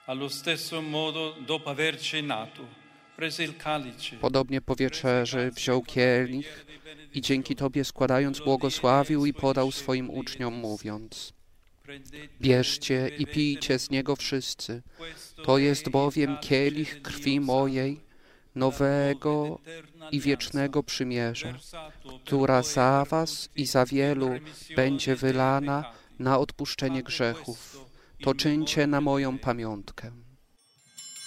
Allo stesso modo, dopo aver cenato, prese il calice. Podobnie po wieczerzy wziął kielich i dzięki Tobie składając błogosławił i podał swoim uczniom, mówiąc: bierzcie i pijcie z niego wszyscy. To jest bowiem kielich krwi mojej, nowego i wiecznego przymierza, która za was i za wielu będzie wylana na odpuszczenie grzechów. To czyńcie na moją pamiątkę.